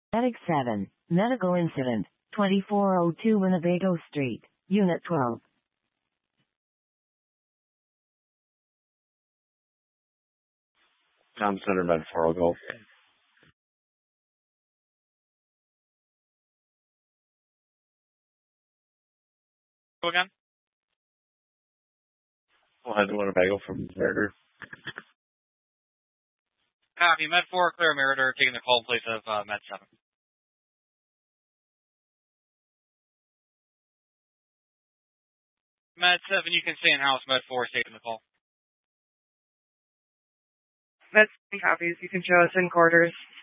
Medic 7, medical incident, 2402 Winnebago Street, Unit 12. Tom Center, Med 4, I'll go. Go again? We'll head to Winnebago from Meritor. Copy. Med 4, clear Meritor, taking the call in place of Med 7. Med 7, you can stay in-house. Med 4 is taking the call. Med 7 copies. You can show us in quarters.